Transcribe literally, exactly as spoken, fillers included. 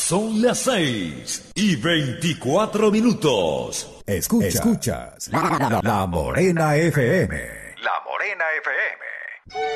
Son las seis y veinticuatro minutos. Escucha, escuchas la, la, la Morena F M. La Morena F M.